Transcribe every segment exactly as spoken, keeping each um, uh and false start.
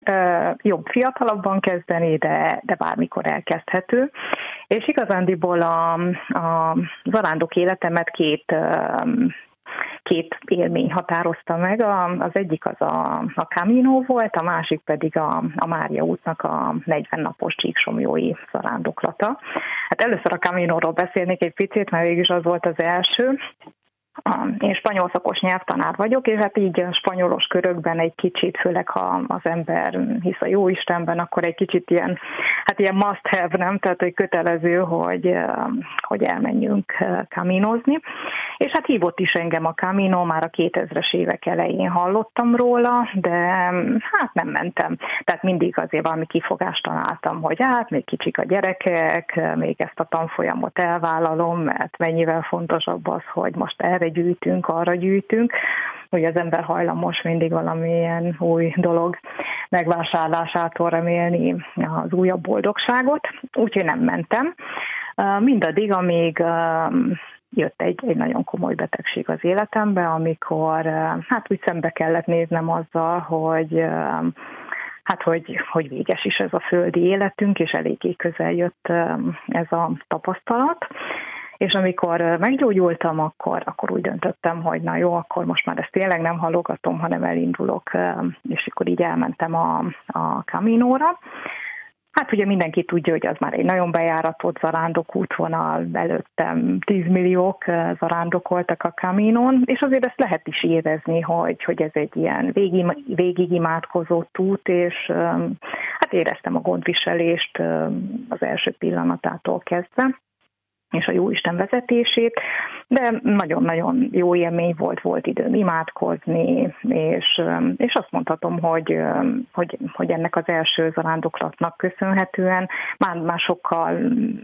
jobb fiatalabban kezdeni, de, de bármikor elkezdhető. És igazándiból a, a zarándok életemet két, két élmény határozta meg. Az egyik az a, a Camino volt, a másik pedig a, a Mária útnak a negyven napos csíksomlyói zarándoklata. Hát először a Caminóról beszélnék egy picit, mert végülis az volt az első. Én spanyol szakos nyelvtanár vagyok, és hát így a spanyolos körökben egy kicsit, főleg ha az ember hisz a Jóistenben, akkor egy kicsit ilyen, hát ilyen must have, nem? Tehát, hogy kötelező, hogy, hogy elmenjünk kaminozni. És hát hívott is engem a Camino, már a kétezres évek elején hallottam róla, de hát nem mentem. Tehát mindig azért valami kifogást találtam, hogy hát még kicsik a gyerekek, még ezt a tanfolyamot elvállalom, mert mennyivel fontosabb az, hogy most erre gyűjtünk, arra gyűjtünk, hogy az ember hajlamos mindig valamilyen új dolog megvásárlásától remélni az újabb boldogságot, úgyhogy nem mentem. Mindaddig, amíg jött egy, egy nagyon komoly betegség az életembe, amikor hát úgy szembe kellett néznem azzal, hogy hát hogy, hogy véges is ez a földi életünk, és eléggé közel jött ez a tapasztalat. És amikor meggyógyultam, akkor, akkor úgy döntöttem, hogy na jó, akkor most már ezt tényleg nem halogatom, hanem elindulok, és akkor így elmentem a, a Caminóra. Hát ugye mindenki tudja, hogy az már egy nagyon bejáratott zarándok útvonal, előttem tízmilliók zarándokoltak a Caminón, és azért ezt lehet is érezni, hogy, hogy ez egy ilyen végig, végig imádkozott út, és hát éreztem a gondviselést az első pillanatától kezdve, és a Jóisten vezetését, de nagyon-nagyon jó élmény volt, volt időm imádkozni, és, és azt mondhatom, hogy, hogy, hogy ennek az első zarándoklatnak köszönhetően már, már sokkal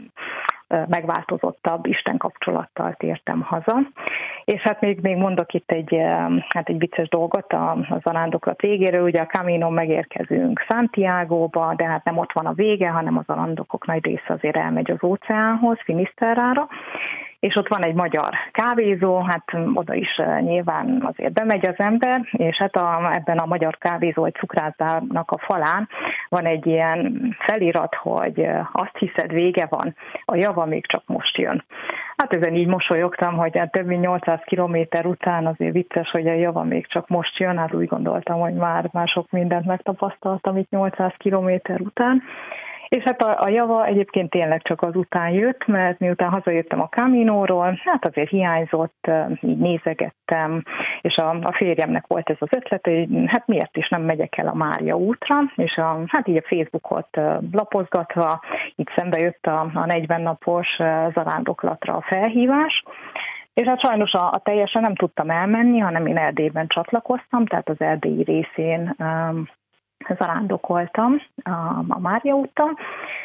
megváltozottabb Isten kapcsolattal tértem haza. És hát még, még mondok itt egy, hát egy vicces dolgot a, a zarándoklat végéről. Ugye a Caminon megérkezünk Santiagóba, de hát nem ott van a vége, hanem a zarándokok nagy része azért elmegy az óceánhoz, Finisterrára, és ott van egy magyar kávézó, hát oda is nyilván azért bemegy az ember, és hát a, ebben a magyar kávézó egy cukrászdának a falán van egy ilyen felirat, hogy azt hiszed, vége van, a java még csak most jön. Hát ezen így mosolyogtam, hogy hát több mint nyolcszáz kilométer után azért vicces, hogy a java még csak most jön, hát úgy gondoltam, hogy már, már sok mindent megtapasztaltam itt nyolcszáz kilométer után. És hát a, a java egyébként tényleg csak az után jött, mert miután hazajöttem a Caminóról, hát azért hiányzott, így nézegettem, és a, a férjemnek volt ez az ötlet, hogy hát miért is nem megyek el a Mária útra, és a, hát így a Facebookot lapozgatva, így szembe jött a, a negyven napos zarándoklatra a felhívás, és hát sajnos a, a teljesen nem tudtam elmenni, hanem én Erdélyben csatlakoztam, tehát az erdélyi részén um, zarándokoltam a, a Mária úton,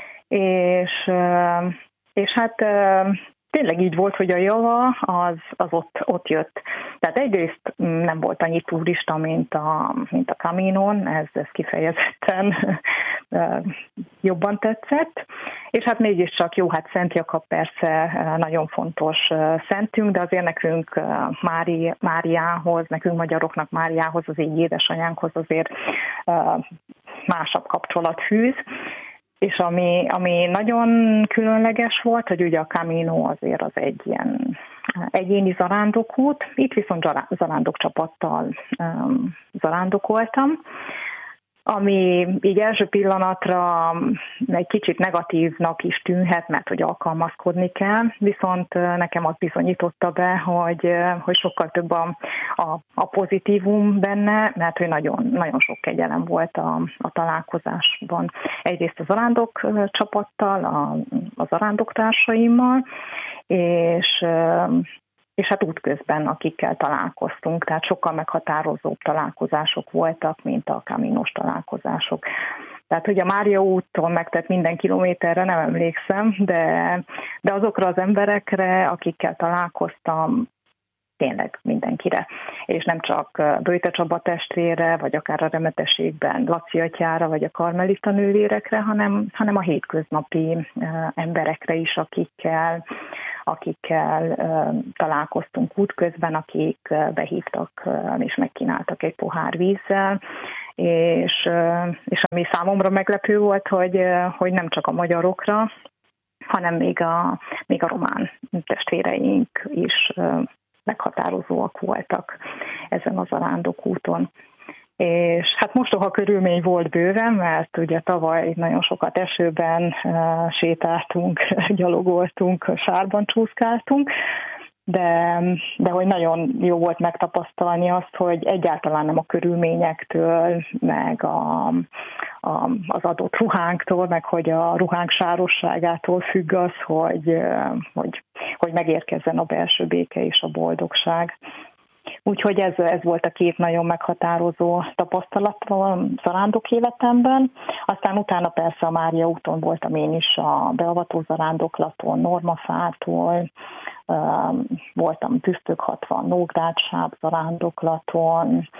és, és hát tényleg így volt, hogy a java az, az ott, ott jött. Tehát egyrészt nem volt annyi turista, mint a, mint a Caminon, ez, ez kifejezetten jobban tetszett. És hát mégiscsak jó, hát Szent Jakab persze nagyon fontos szentünk, de azért nekünk Mári, Máriához, nekünk magyaroknak Máriához, az így édesanyánkhoz azért másabb kapcsolat fűz. És ami, ami nagyon különleges volt, hogy ugye a Camino azért az egy ilyen egyéni zarándokút, itt viszont zarándokcsapattal um, zarándokoltam, ami így első pillanatra egy kicsit negatívnak is tűnhet, mert hogy alkalmazkodni kell, viszont nekem azt bizonyította be, hogy, hogy sokkal több a, a, a pozitívum benne, mert hogy nagyon, nagyon sok kegyelem volt a, a találkozásban. Egyrészt a zarándok csapattal, a, a zarándoktársaimmal, és és hát útközben, akikkel találkoztunk, tehát sokkal meghatározóbb találkozások voltak, mint a Caminos találkozások. Tehát, hogy a Mária úton megtett minden kilométerre nem emlékszem, de, de azokra az emberekre, akikkel találkoztam, tényleg mindenkire. És nem csak Böjte Csaba testvére, vagy akár a remetességben Laci atyára, vagy a karmelita nővérekre, hanem, hanem a hétköznapi emberekre is, akikkel akikkel uh, találkoztunk útközben, akik uh, behívtak uh, és megkínáltak egy pohár vízzel, és, és ami számomra meglepő volt, hogy, hogy nem csak a magyarokra, hanem még a, még a román testvéreink is meghatározóak voltak ezen a zarándokúton. És hát mostoha körülmény volt bőven, mert ugye tavaly nagyon sokat esőben sétáltunk, gyalogoltunk, sárban csúszkáltunk, de, de hogy nagyon jó volt megtapasztalni azt, hogy egyáltalán nem a körülményektől, meg a, a, az adott ruhánktól, meg hogy a ruhánk sárosságától függ az, hogy, hogy, hogy megérkezzen a belső béke és a boldogság. Úgyhogy ez, ez volt a két nagyon meghatározó tapasztalat a zarándok életemben. Aztán utána persze a Mária úton voltam én is a beavató zarándoklaton, Normafától, voltam Tüztök hatvan Nógrád-Sáv zarándoklaton,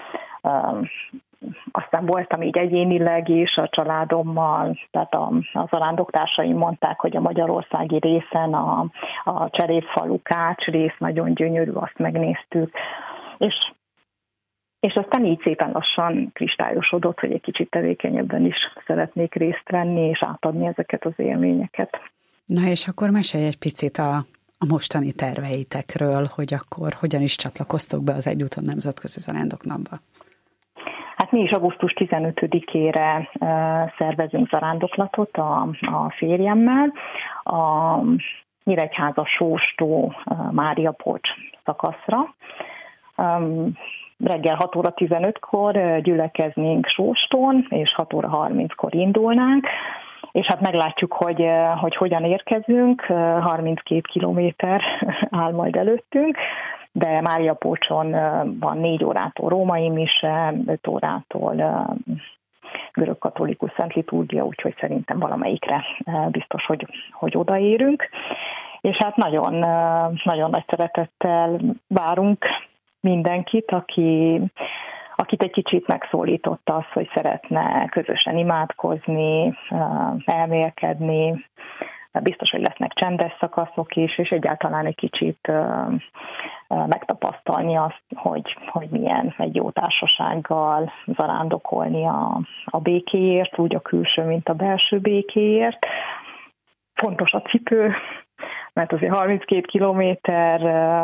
aztán voltam így egyénileg is a családommal, tehát a, a zarándoktársai mondták, hogy a magyarországi részen a, a Cserépfalu Kács rész nagyon gyönyörű, azt megnéztük. És, és aztán így szépen lassan kristályosodott, hogy egy kicsit tevékenyebben is szeretnék részt venni, és átadni ezeket az élményeket. Na és akkor mesélj egy picit a, a mostani terveitekről, hogy akkor hogyan is csatlakoztok be az Egyúton Nemzetközi Zarándoknapba. Hát mi is augusztus tizenötödikére szervezünk zarándoklatot a, a férjemmel. A Nyíregyháza Sóstó Mária Pocs szakaszra. Um, reggel hat óra tizenötkor gyülekeznénk Sóstón, és hat óra harminckor indulnánk, és hát meglátjuk, hogy, hogy hogyan érkezünk, harminckét kilométer áll majd előttünk, de Mária Pocson van négy órától római mise, öt órától görögkatolikus Szent Liturgia, úgyhogy szerintem valamelyikre biztos, hogy, hogy odaérünk. És hát nagyon, nagyon nagy szeretettel várunk mindenkit, aki, akit egy kicsit megszólította az, hogy szeretne közösen imádkozni, elmélkedni. Biztos, hogy lesznek csendes szakaszok is, és egyáltalán egy kicsit megtapasztalni azt, hogy, hogy milyen egy jó társasággal zarándokolni a, a békéért, úgy a külső, mint a belső békéért. Fontos a cipő, mert azért harminckét kilométer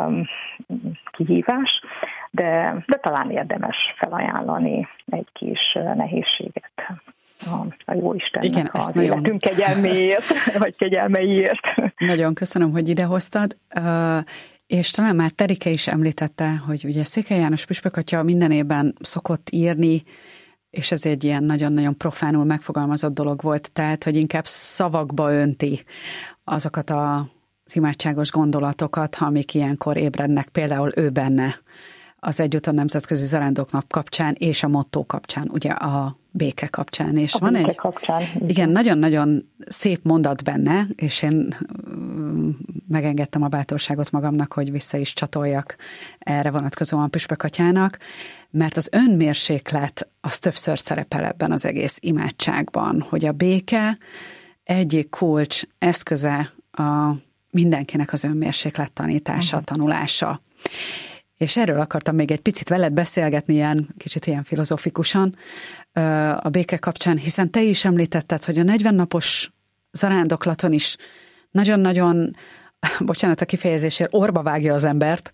kihívás, de, de talán érdemes felajánlani egy kis nehézséget a, a Jóistennek. Igen, az nagyon... életünk kegyelméért, vagy kegyelmeiért. Nagyon köszönöm, hogy idehoztad, és talán már Terike is említette, hogy ugye Székely János püspökatya minden évben szokott írni, és ez egy ilyen nagyon-nagyon profánul megfogalmazott dolog volt, tehát, hogy inkább szavakba önti azokat a az imádságos gondolatokat, amik ilyenkor ébrednek, például ő benne az Egyúton Nemzetközi Zarándoknap kapcsán, és a motto kapcsán, ugye a béke kapcsán. És a van béke egy, kapcsán. Igen, nagyon-nagyon szép mondat benne, és én megengedtem a bátorságot magamnak, hogy vissza is csatoljak erre vonatkozóan püspökatyának, mert az önmérséklet az többször szerepel ebben az egész imádságban, hogy a béke egyik kulcs eszköze a mindenkinek az önmérséklet tanítása, uh-huh. tanulása. És erről akartam még egy picit veled beszélgetni, ilyen, kicsit ilyen filozofikusan a béke kapcsán, hiszen te is említetted, hogy a negyven napos zarándoklaton is nagyon-nagyon, bocsánat a kifejezésért, orba vágja az embert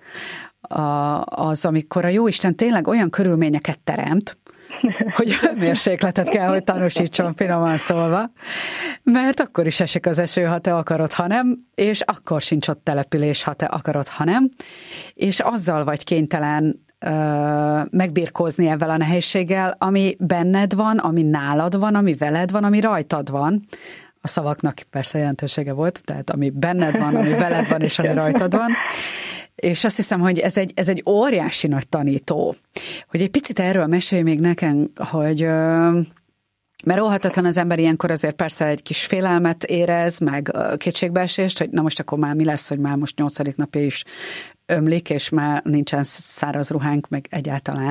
az, amikor a Jóisten tényleg olyan körülményeket teremt, hogy önmérsékletet kell, hogy tanúsítson, finoman szólva, mert akkor is esik az eső, ha te akarod, ha nem, és akkor sincs ott település, ha te akarod, ha nem, és azzal vagy kénytelen ö, megbirkózni ezzel a nehézséggel, ami benned van, ami nálad van, ami veled van, ami rajtad van. A szavaknak persze jelentősége volt, tehát ami benned van, ami veled van, és ami rajtad van. És azt hiszem, hogy ez egy, ez egy óriási nagy tanító. Hogy egy picit erről mesélj még nekem, hogy mert óhatatlan az ember ilyenkor azért persze egy kis félelmet érez, meg kétségbeesést, hogy na most akkor már mi lesz, hogy már most nyolcadik napja is ömlik, és már nincsen száraz ruhánk, meg egyáltalán.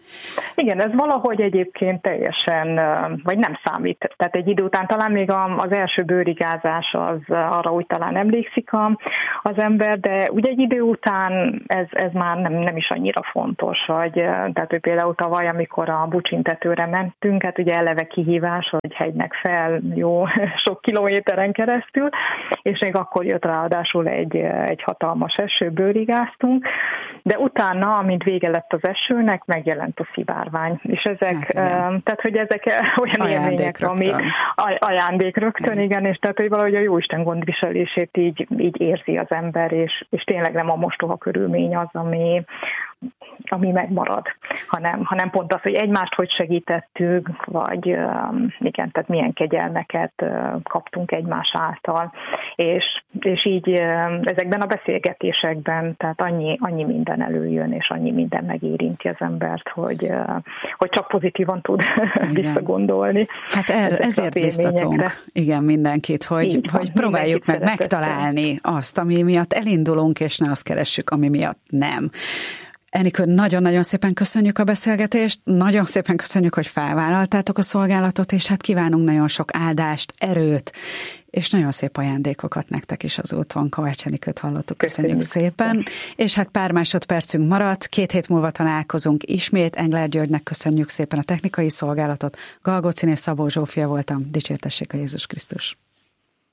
Igen, ez valahogy egyébként teljesen, vagy nem számít. Tehát egy idő után talán még az első bőrigázás az arra úgy talán emlékszik az ember, de ugye egy idő után ez, ez már nem, nem is annyira fontos, hogy, tehát hogy például tavaly, amikor a Bucsintetőre mentünk, hát ugye eleve kihívás, hogy hegynek fel jó sok kilométeren keresztül, és még akkor jött ráadásul egy, egy hatalmas eső, bőrigáztunk, de utána, amint vége lett az esőnek, megjelent a szivárvány. És ezek, hát, tehát, hogy ezek olyan élmények, ami ajándék rögtön, igen. igen, és tehát, hogy valahogy a Jóisten gondviselését így, így érzi az ember, és, és tényleg nem a mostoha körülmény az, ami, ami megmarad, hanem, hanem pont az, hogy egymást hogy segítettük, vagy igen, tehát milyen kegyelmeket kaptunk egymás által, és, és így ezekben a beszélgetésekben, tehát annyi, annyi minden előjön, és annyi minden megérinti az embert, hogy, hogy csak pozitívan tud visszagondolni. Hát er, ezért biztatunk, igen, mindenkit, hogy, van, hogy próbáljuk meg megtalálni azt, ami miatt elindulunk, és ne azt keressük, ami miatt nem. Enikő, nagyon-nagyon szépen köszönjük a beszélgetést, nagyon szépen köszönjük, hogy felvállaltátok a szolgálatot, és hát kívánunk nagyon sok áldást, erőt, és nagyon szép ajándékokat nektek is az úton. Kovács Enikőt hallottuk, köszönjük, köszönjük szépen. És hát pár másodpercünk maradt, két hét múlva találkozunk ismét. Engler Györgynek köszönjük szépen a technikai szolgálatot. Galgóciné Szabó Zsófia voltam, dicsértessék a Jézus Krisztus.